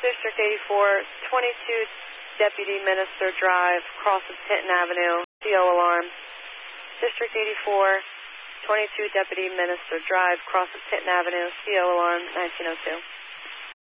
District 84, 22 Deputy Minister Drive, cross of Tinton Avenue, CO alarm. District 84, 22 Deputy Minister Drive, cross of Tinton Avenue, CO alarm, 1902.